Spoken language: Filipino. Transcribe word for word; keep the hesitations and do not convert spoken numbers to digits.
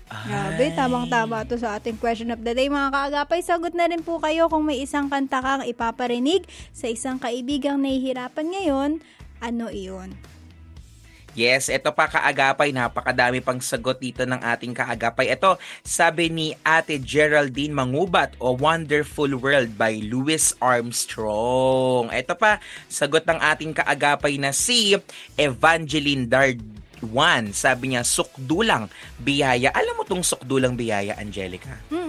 Grabe, tamang-tama to sa ating question of the day. Mga kaagapay, sagot na rin po kayo kung may isang kanta kang ipaparinig sa isang kaibigang nahihirapan ngayon. Ano iyon? Yes, ito pa kaagapay, napakadami pang sagot dito ng ating kaagapay. Ito, sabi ni Ate Geraldine Mangubat o Wonderful World by Louis Armstrong. Ito pa, sagot ng ating kaagapay na si Evangeline Darwan. Sabi niya, sukdulang biyaya. Alam mo tong sukdulang biyaya, Angelica? Hmm,